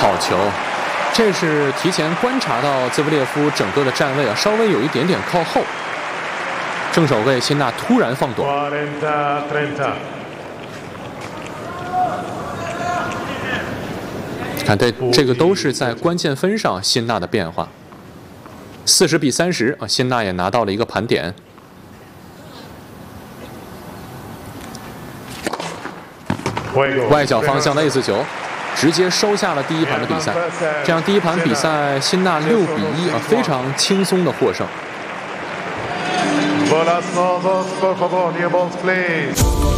好球，这是提前观察到兹维列夫整个的站位啊，稍微有一点点靠后。正手为辛纳突然放短。看，对，这个都是在关键分上辛纳的变化。40比30啊，辛纳也拿到了一个盘点。外角方向的 A 4球，直接收下了第一盘的比赛。这样第一盘比赛，辛纳6比1啊，非常轻松的获胜。 Bolas novas, por favor, new balls, please.